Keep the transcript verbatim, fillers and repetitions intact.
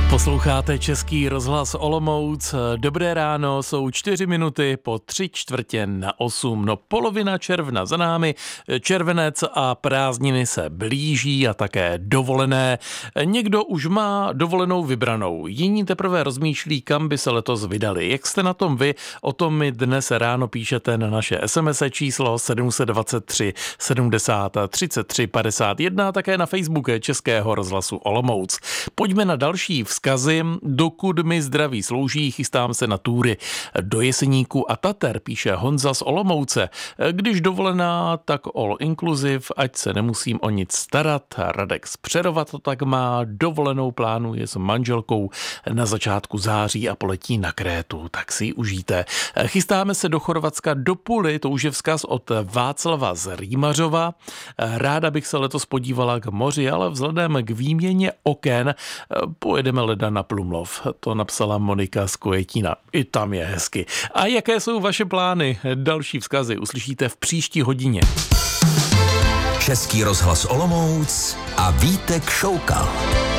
Posloucháte Český rozhlas Olomouc. Dobré ráno, jsou čtyři minuty po tři čtvrtě na osm. No, polovina června za námi, červenec a prázdniny se blíží a také dovolené. Někdo už má dovolenou vybranou, jiní teprve rozmýšlí, kam by se letos vydali. Jak jste na tom vy? O tom mi dnes ráno píšete na naše es em es číslo sedm set dvacet tři sedmdesát třicet tři padesát jedna a také na Facebooku Českého rozhlasu Olomouc. Pojďme na další vzkazy. Dokud mi zdraví slouží, chystám se na túry do Jeseníku a Tater, píše Honza z Olomouce. Když dovolená, tak all inclusive, ať se nemusím o nic starat. Radek z Přerova to tak má, dovolenou plánuje s manželkou na začátku září a poletí na Krétu, tak si ji užijte. Chystáme se do Chorvatska do Puly, to už je vzkaz od Václava z Rýmařova. Ráda bych se letos podívala k moři, ale vzhledem k výměně oken pojedeme leda na Plumlov. To napsala Monika z Kojetína. I tam je hezky. A jaké jsou vaše plány? Další vzkazy uslyšíte v příští hodině. Český rozhlas Olomouc a Vítek Šoukal.